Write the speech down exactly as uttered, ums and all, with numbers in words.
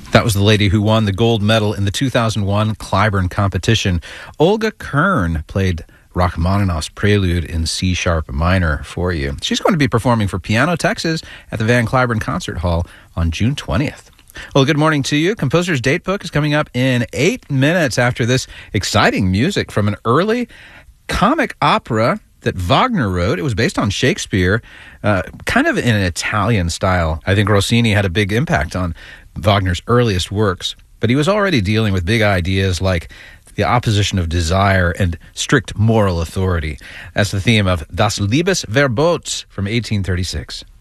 That was the lady who won the gold medal in the two thousand one Clyburn competition. Olga Kern played Rachmaninoff's Prelude in C-sharp minor for you. She's going to be performing for Piano Texas at the Van Cliburn Concert Hall on June twentieth. Well, good morning to you. Composer's Datebook is coming up in eight minutes after this exciting music from an early comic opera that Wagner wrote. It was based on Shakespeare, uh, kind of in an Italian style. I think Rossini had a big impact on Wagner's earliest works, but he was already dealing with big ideas like the opposition of desire and strict moral authority. That's the theme of Das Liebesverbot from eighteen thirty-six.